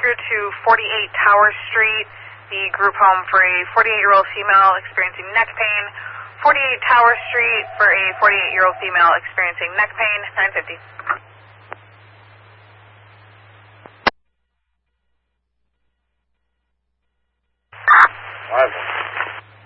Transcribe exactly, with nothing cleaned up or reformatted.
hundred to forty-eight Tower Street, the group home for a forty-eight-year-old female experiencing neck pain. forty-eight Tower Street for a forty-eight-year-old female experiencing neck pain, nine fifty.